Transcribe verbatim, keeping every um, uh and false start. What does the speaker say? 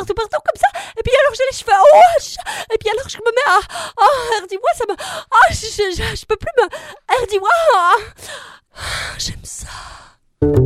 partout, partout, comme ça. Et puis alors j'ai les cheveux oh, et puis alors je me mets à... Oh, dis-moi, ça me... Oh, je, je, je, je peux plus me... dis-moi.